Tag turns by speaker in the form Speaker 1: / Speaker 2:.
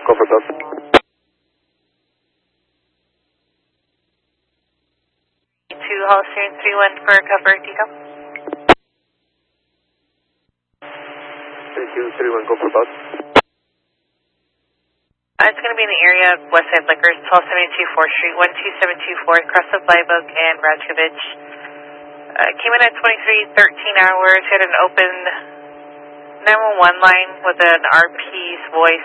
Speaker 1: Copy that.
Speaker 2: 2 Hollister 31 for cover detail.
Speaker 1: Thank you, 31, copy that.
Speaker 2: It's going to be in the area of Westside Liquors, 1272 4th Street, 12724, across of Live Oak and Rajkovich. Came in at 23:13 hours, had an open 911 line with an RP's voice.